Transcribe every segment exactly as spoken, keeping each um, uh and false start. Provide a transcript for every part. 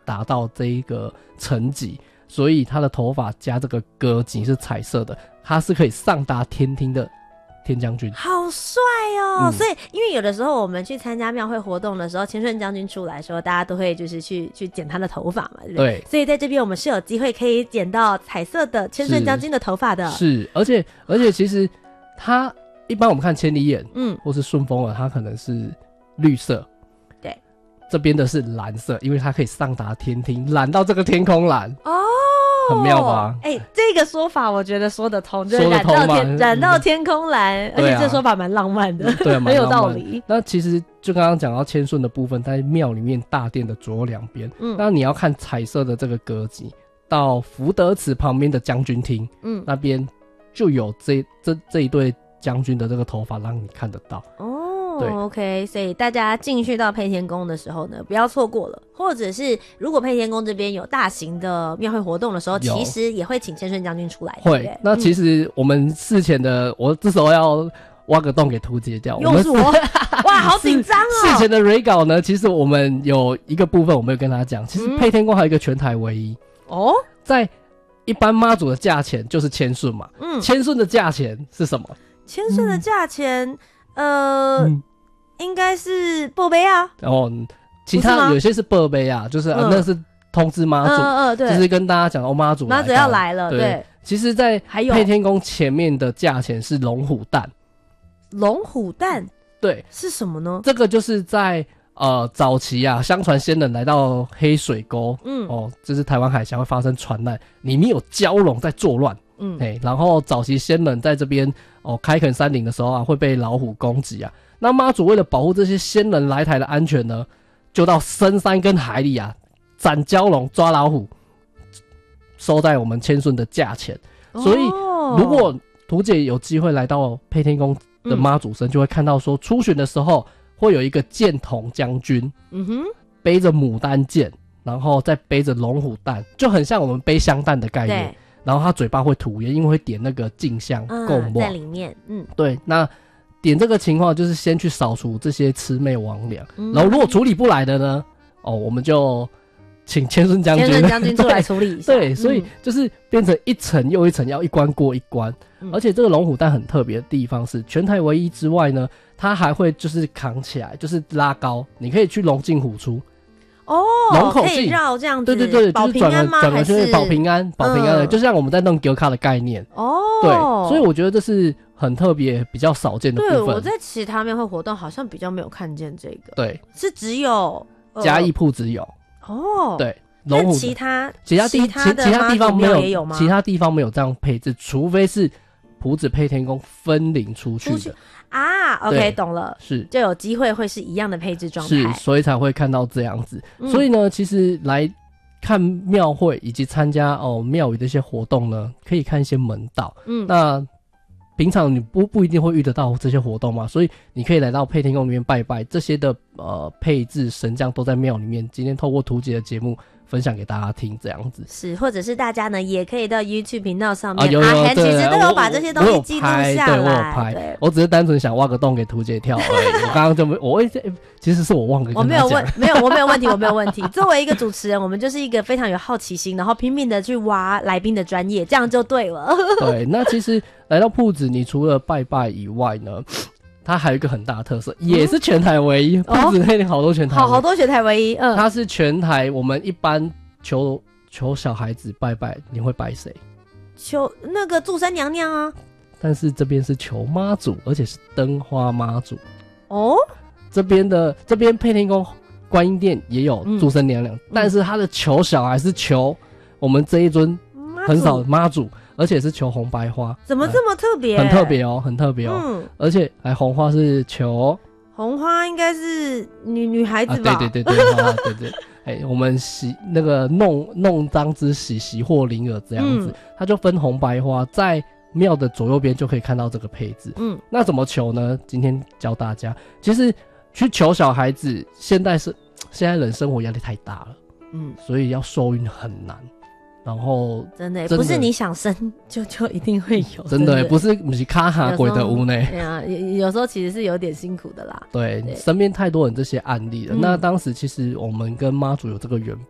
达到这一个层级，所以他的头发加这个歌姬是彩色的，他是可以上达天庭的天将军。 好帅哦、嗯、所以因为有的时候我们去参加庙会活动的时候，千顺将军出来的时候，大家都会就是去去剪他的头发嘛，对不对？ 对， 所以在这边我们是有机会可以剪到彩色的千顺将军的头发的。 是，是而且而且其实他一般我们看千里眼嗯或是顺风耳，它可能是绿色， 对， 这边的是蓝色，因为它可以上达天庭，蓝到这个天空蓝哦， 很妙吧？ 哎、欸，这个说法我觉得说得通，就是染说得通到天染到天空蓝、嗯，而且这说法蛮浪漫的， 对、啊， 很有道理。 那其实就刚刚讲到千顺的部分，在庙里面大殿的左右两边，嗯，那你要看彩色的这个歌姬，到福德祠旁边的将军厅，嗯，那边就有这这这一对将军的这个头发让你看得到。 哦。OK， 所以大家进去到配天宫的时候呢，不要错过了。或者是如果配天宫这边有大型的庙会活动的时候，其实也会请千顺将军出来。 会， 对对， 那其实我们事前的，嗯、我这时候要挖个洞给图解掉。 又是我，哇，好紧张哦！ 事前的蕊稿呢，其实我们有一个部分我没有跟大家讲，其实配天宫还有一个全台唯一哦，在一般妈祖的价钱就是千顺嘛，嗯，千顺的价钱是什么？ 千顺的价钱，嗯、呃。嗯应该是报杯啊， 然后其他有些是报杯啊，就是、嗯呃、那是通知妈祖，嗯嗯对，就是跟大家讲哦，妈祖妈祖要来了， 对, 对。其实，在配天宫前面的价钱是龙虎蛋， 龙虎蛋， 对， 是什么呢？ 这个就是在呃早期啊，相传先人来到黑水沟，嗯，哦，就是台湾海峡会发生船难，里面有蛟龙在作乱。嗯，哎，然后早期先人在这边哦开垦山林的时候啊，会被老虎攻击啊。那妈祖为了保护这些先人来台的安全呢，就到深山跟海里啊，斩蛟龙、抓老虎，收在我们千顺的价钱。哦、所以，如果图姐有机会来到配天宫的妈祖身，嗯、就会看到说，出巡的时候会有一个剑童将军，嗯哼，背着牡丹剑，然后再背着龙虎蛋，就很像我们背香蛋的概念。然后他嘴巴会吐烟，因为会点那个镜像供墨、嗯、 在里面。嗯， 对。那点这个情况就是先去扫除这些魑魅魍魉、嗯，然后如果处理不来的呢，哦，我们就请千顺将军， 千顺将军出来处理一下。 对，所以就是变成一层又一层，要一关过一关。嗯、而且这个龙虎蛋很特别的地方是，全台唯一之外呢，它还会就是扛起来，就是拉高，你可以去龙进虎出。 哦， 龙口可以绕这样子， 对对对， 保平安吗？ 转个圈保平安，保平安的、 嗯， 就像我们在弄 G 卡的概念。哦，对，所以我觉得这是很特别、比较少见的部分。 对，我在其他庙会活动好像比较没有看见这个。 对， 是只有、 呃、嘉义铺只有。 哦， 对， 龙虎其他其他地其他的其他地方没有， 也有吗？ 其他地方没有这样配置，除非是埔子配天宫分灵出去的。 啊 ，OK， 懂了， 是就有机会会是一样的配置状态， 是，所以才会看到这样子。嗯、所以呢，其实来看庙会以及参加哦庙宇的一些活动呢，可以看一些门道。嗯，那平常你不不一定会遇得到这些活动嘛，所以你可以来到配天宫里面拜拜，这些的呃配置神将都在庙里面。今天透过图姐的节目分享给大家听，这样子是，或者是大家呢也可以到 YouTube 频道上面， 啊有有阿涵其实都有把这些东西记录下来。 对，我有拍，我只是单纯想挖个洞给图姐跳而已。我刚刚就没，我其实是我忘了跟她讲， 我没有问，没有，我没有问题，我没有问题。作为一个主持人，我们就是一个非常有好奇心，然后拼命的去挖来宾的专业，这样就对了。 对，那其实来到铺子，你除了拜拜以外呢？它还有一个很大的特色，也是全台唯一。铺子那里好多全台唯一， 好好多全台唯一。嗯， 它是全台我们一般求求小孩子拜拜，你会拜谁？ 求那个祝生娘娘啊。 但是这边是求妈祖，而且是灯花妈祖。 哦， 这边的这边配天宫观音殿也有祝生娘娘，嗯、但是他的求小孩是求我们这一尊很少妈祖。而且是求红白花， 怎么这么特别？ 很特别哦，很特别哦。嗯，而且还红花是求红花，应该是女女孩子吧？ 啊、对对对对，啊、对对。哎，我们喜那个弄弄脏之喜，喜获麟儿这样子，嗯、它就分红白花，在庙的左右边就可以看到这个配置。嗯，那怎么求呢？今天教大家，其实去求小孩子，现在是现在人生活压力太大了，嗯，所以要受孕很难。然后真的, 真的不是你想生就就一定会有， 真的, 真的不是不是卡哈鬼的屋呢。 对啊，有时候其实是有点辛苦的啦。 对，对身边太多人这些案例了、嗯。那当时其实我们跟妈祖有这个缘分，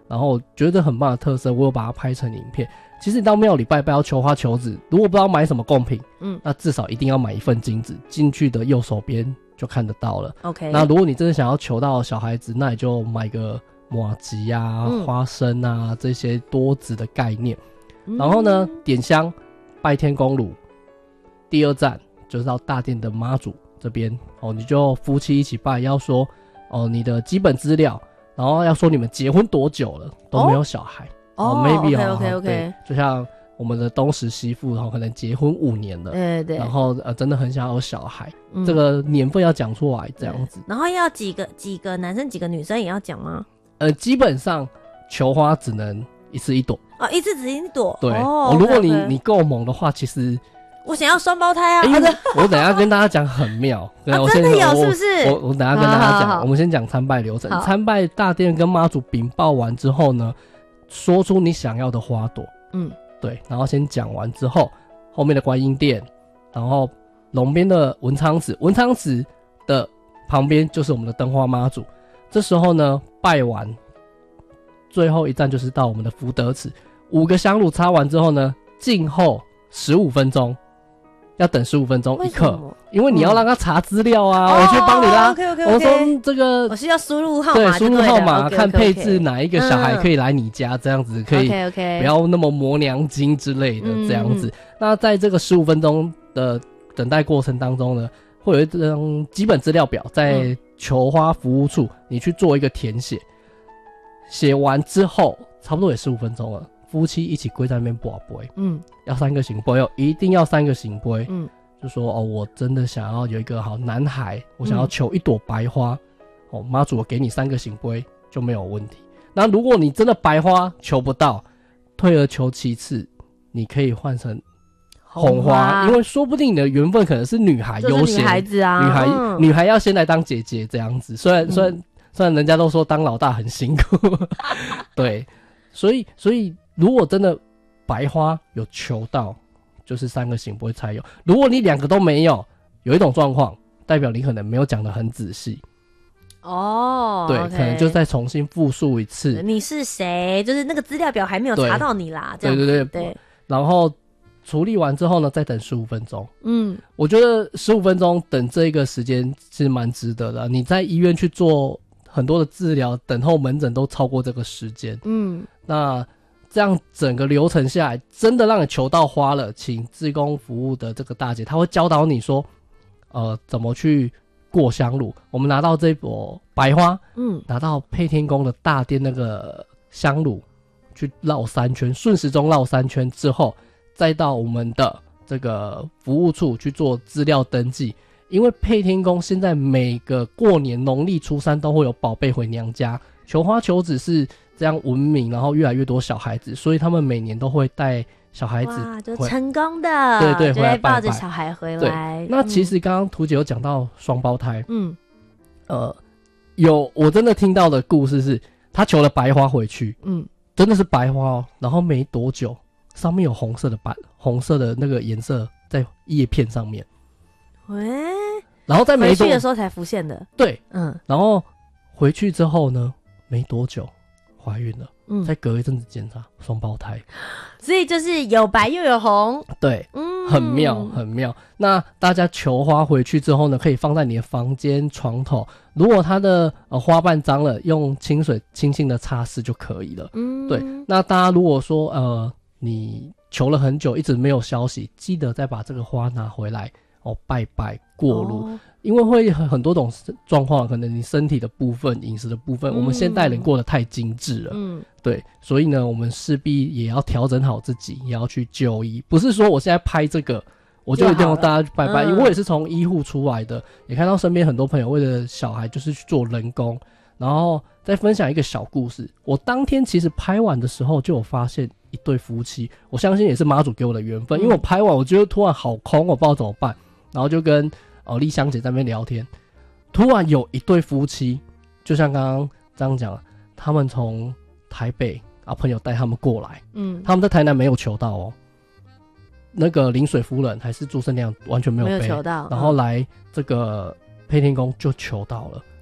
然后觉得很棒的特色，我有把它拍成影片。其实你到庙里拜拜要求花求子，如果不知道买什么贡品，嗯，那至少一定要买一份金子，进去的右手边就看得到了。 OK， 那如果你真的想要求到小孩子，那你就买个麻糬啊、嗯、花生啊这些多子的概念。嗯、然后呢，点香拜天公炉，第二站就是到大殿的妈祖这边哦，你就夫妻一起拜，要说哦你的基本资料，然后要说你们结婚多久了都没有小孩。哦哦、oh, ，maybe 哦 ，OK OK OK， 对，就像我们的东石媳妇，然后可能结婚五年了， 对对， 然后呃真的很想要有小孩，嗯、这个年份要讲出来，这样子。 然后要几个几个男生几个女生也要讲吗？ 呃，基本上球花只能一次一朵哦，一次只一朵。 对， 哦哦、如果你 okay, okay 你够猛的话，其实我想要双胞胎啊！ 因为我等一下跟大家讲很妙， 啊、 我真的有是不是？ 我我等一下跟大家讲，我们先讲参拜流程。参拜大殿跟妈祖禀报完之后呢，说出你想要的花朵，嗯，对，然后先讲完之后，后面的观音殿，然后龙边的文昌祠，文昌祠的旁边就是我们的灯花妈祖。这时候呢，拜完，最后一站就是到我们的福德祠，五个香炉插完之后呢，静候十五分钟。要等十五分钟一刻，因为你要让他查资料啊，嗯、我去帮你啦。 哦、okay, okay, okay. 我说这个我是要输入号码， 对，输入号码 okay, okay, 看配置哪一个小孩可以来你嗯、 家，这样子可以 okay, okay. 不要那么磨娘精之类的这样子。嗯、那在这个十五分钟的等待过程当中呢，会有一张基本资料表在球花服务处，你去做一个填写，写完之后差不多也十五分钟了。夫妻一起跪在那边跋杯，嗯，要三个行杯哦，一定要三个行杯，嗯，就说哦，我真的想要有一个好男孩，我想要求一朵白花，嗯、哦，妈祖我给你三个行杯就没有问题。那如果你真的白花求不到，退而求其次，你可以换成红花，红花因为说不定你的缘分可能是女孩优先， 女孩子啊， 女孩、 嗯、 女孩要先来当姐姐这样子。虽然、嗯、虽然虽然人家都说当老大很辛苦，对，所以所以。如果真的白花有求到，就是三个行不会才有。如果你两个都没有，有一种状况，代表你可能没有讲得很仔细。 哦， 对， okay 可能就再重新复述一次。 你是谁？就是那个资料表还没有查到你啦。这样对对对对。 然后处理完之后呢，再等十五分钟。嗯，我觉得十五分钟等这个时间是蛮值得的。你在医院去做很多的治疗，等候门诊都超过这个时间。嗯，那。这样整个流程下来，真的让你求到花了，请志工服务的这个大姐，她会教导你说，呃，怎么去过香炉。我们拿到这朵白花，嗯，拿到配天宫的大殿那个香炉，去绕三圈，顺时钟绕三圈之后，再到我们的这个服务处去做资料登记。因为配天宫现在每个过年农历初三都会有宝贝回娘家，求花求子是这样闻名，然后越来越多小孩子，所以他们每年都会带小孩子， 哇，就成功的， 对对， 就会抱着小孩回来。 那其实刚刚涂姐有讲到双胞胎，嗯，呃，有我真的听到的故事是，他求了白花回去，嗯，真的是白花哦，然后没多久，上面有红色的斑，红色的那个颜色在叶片上面， 喂， 然后在没多回去的时候才浮现的， 对，嗯，然后回去之后呢，没多久。怀孕了，嗯，再隔一阵子检查双胞胎， 所以就是有白又有红， 对，嗯，很妙很妙。那大家求花回去之后呢，可以放在你的房间床头，如果它的呃花瓣脏了，用清水轻轻的擦拭就可以了。嗯，对。那大家如果说呃你求了很久一直没有消息，记得再把这个花拿回来哦，拜拜过炉。哦，因为会很多种状况，可能你身体的部分、饮食的部分，嗯，我们现代人过得太精致了，嗯，对，所以呢，我们势必也要调整好自己，也要去就医。不是说我现在拍这个，我就一定要大家去拜拜，因为我也是从医护出来的，也看到身边很多朋友为了小孩就是去做人工，然后再分享一个小故事。我当天其实拍完的时候就有发现一对夫妻，我相信也是妈祖给我的缘分，嗯，因为我拍完我觉得突然好空，我不知道怎么办，然后就跟哦，丽香姐在那边聊天，突然有一对夫妻，就像刚刚这样讲，他们从台北啊朋友带他们过来，嗯，他们在台南没有求到哦，那个临水夫人还是朱生亮完全没有背， 没有求到， 然后来这个配天宫就求到了，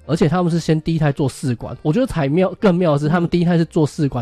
而且他们是先第一胎做试管，我觉得才妙更妙的是他们第一胎是做试管